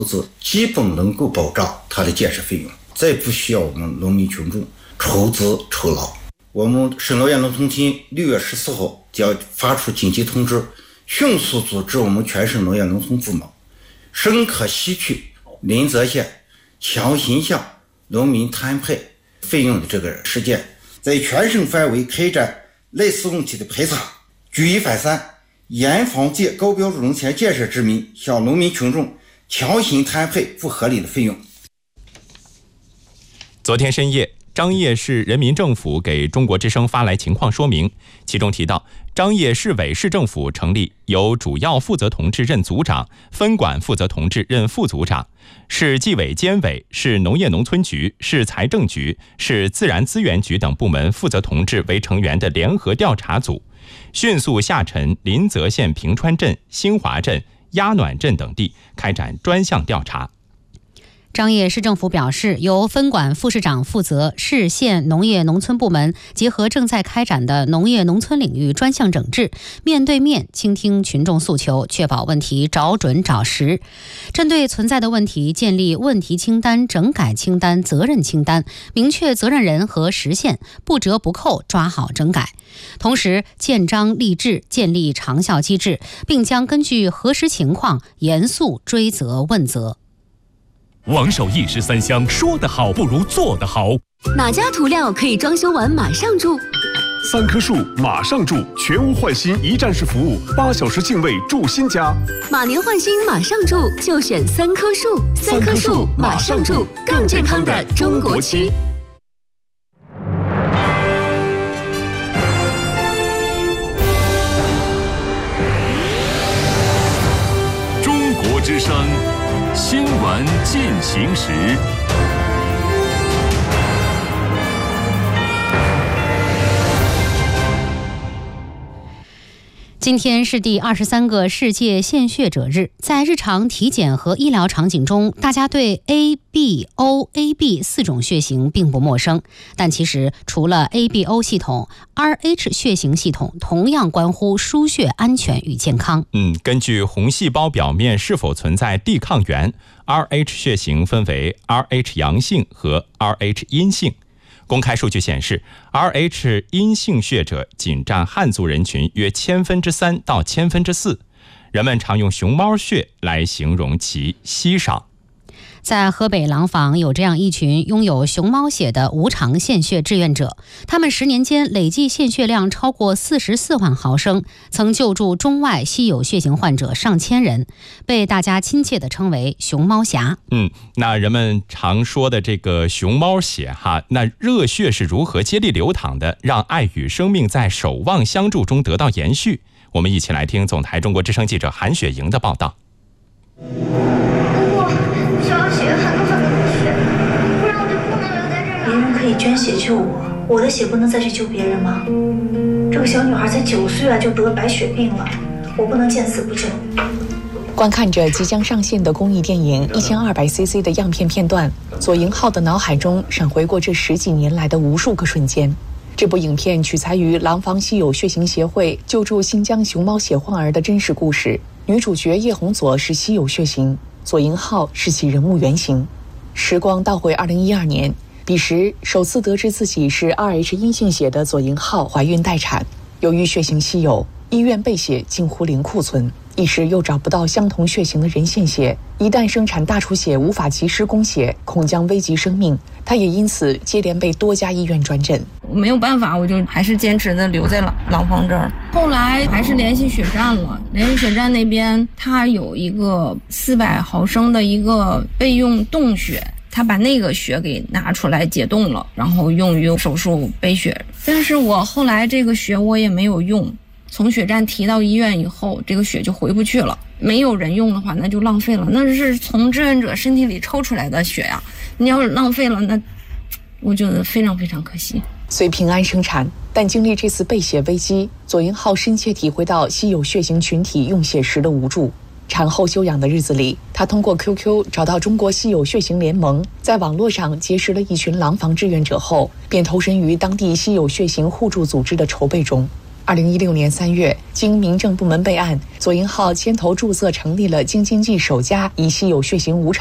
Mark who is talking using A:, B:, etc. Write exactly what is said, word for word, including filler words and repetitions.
A: 资基本能够保障它的建设费用，再不需要我们农民群众筹资筹劳。我们省农业农村厅六月十四号将发出紧急通知，迅速组织我们全省农业农村部门，深刻吸取临泽县强行向农民摊配费用的这个事件，在全省范围开展类似问题的排查，举一反三，严防借高标准农田建设之名向农民群众强行摊配不合理的费用。
B: 昨天深夜，张掖市人民政府给中国之声发来情况说明，其中提到，张掖市委市政府成立由主要负责同志任组长，分管负责同志任副组长，市纪委监委、市农业农村局、市财政局、市自然资源局等部门负责同志为成员的联合调查组，迅速下沉临泽县平川镇、兴华镇、鸭暖镇等地，开展专项调查。
C: 张掖市政府表示，由分管副市长负责市县农业农村部门结合正在开展的农业农村领域专项整治，面对面倾听群众诉求，确保问题找准找实。针对存在的问题，建立问题清单、整改清单、责任清单，明确责任人和时限，不折不扣抓好整改。同时建章立制，建立长效机制，并将根据核实情况严肃追责问责。
D: 王守一石三香，说得好不如做得好。
E: 哪家涂料可以装修完马上住？
F: 三棵树马上住，全屋换新一站式服务，八小时净位住新家。
E: 马年换新马上住，就选三棵树。三棵树马上住，更健康的中国区。
D: 中国之声新闻进行时。
C: 今天是第二十三个世界献血者日，在日常体检和医疗场景中，大家对 A、B、O、A B 四种血型并不陌生，但其实除了 A B O 系统 ，R H 血型系统同样关乎输血安全与健康。
B: 嗯，根据红细胞表面是否存在地抗原 ，R H 血型分为 R H 阳性和 R H 阴性。公开数据显示 ，R H 阴性血者仅占汉族人群约千分之三到千分之四，人们常用熊猫血来形容其稀少。
C: 在河北廊坊有这样一群拥有熊猫血的无偿献血志愿者，他们十年间累计献血量超过四十四万毫升，曾救助中外稀有血型患者上千人，被大家亲切地称为熊猫侠。
B: 嗯，那人们常说的这个熊猫血哈，那热血是如何接力流淌的，让爱与生命在守望相助中得到延续？我们一起来听总台中国之声记者韩雪莹的报道。
G: 可以捐血救我，我的血不能再去救别人吗？这个小女孩才九岁啊，就得白血病了，我不能见死不救。
H: 观看着即将上线的公益电影一千二百 C C 的样片片段，左营浩的脑海中闪回过这十几年来的无数个瞬间。这部影片取材于廊坊稀有血型协会救助新疆熊猫血患儿的真实故事，女主角叶红佐是稀有血型，左营浩是其人物原型。时光倒回二零一二年。彼时，首次得知自己是 R H 阴性血的左营浩怀孕待产，由于血型稀有，医院备血近乎零库存，一时又找不到相同血型的人献血，一旦生产大出血无法及时供血，恐将危及生命。他也因此接连被多家医院转诊。
I: 没有办法，我就还是坚持的留在了廊坊这儿。后来还是联系血站了，联系血站那边他有一个四百毫升的一个备用冻血。他把那个血给拿出来解冻了，然后用于手术备血。但是我后来这个血我也没有用，从血站提到医院以后，这个血就回不去了。没有人用的话，那就浪费了，那是从志愿者身体里抽出来的血呀，你要是浪费了，那我觉得非常非常可惜。
H: 虽平安生产，但经历这次备血危机，左营浩深切体会到稀有血型群体用血时的无助。产后休养的日子里，他通过 Q Q 找到中国稀有血型联盟，在网络上结识了一群廊坊志愿者后，便投身于当地稀有血型互助组织的筹备中。 二零一六年三月，经民政部门备案，左营号牵头注册成立了京津冀首家乙烯有血型无